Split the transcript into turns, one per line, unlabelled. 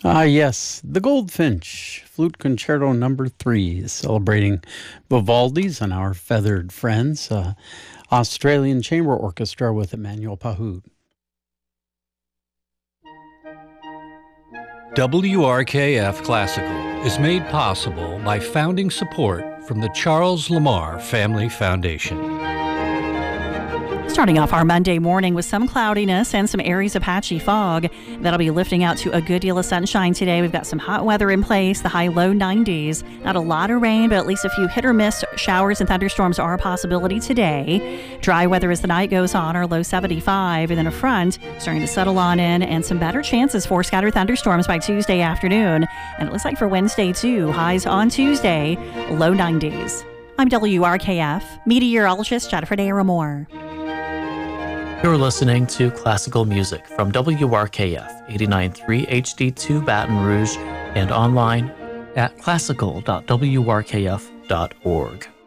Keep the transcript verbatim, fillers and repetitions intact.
Ah, yes, the Goldfinch, Flute Concerto Number Three, is celebrating Vivaldi's and our feathered friends, uh, Australian Chamber Orchestra with Emmanuel Pahoud.
W R K F Classical is made possible by founding support from the Charles Lamar Family Foundation.
Starting off our Monday morning with some cloudiness and some areas of patchy fog. That'll be lifting out to a good deal of sunshine today. We've got some hot weather in place, the high low nineties. Not a lot of rain, but at least a few hit or miss showers and thunderstorms are a possibility today. Dry weather as the night goes on, our low seventy-five. And then a front starting to settle on in and some better chances for scattered thunderstorms by Tuesday afternoon. And it looks like for Wednesday too, highs on Tuesday, low nineties. I'm W R K F meteorologist Jennifer Daramore.
You're listening to classical music from W R K F eighty-nine point three H D two Baton Rouge and online at classical dot w r k f dot org.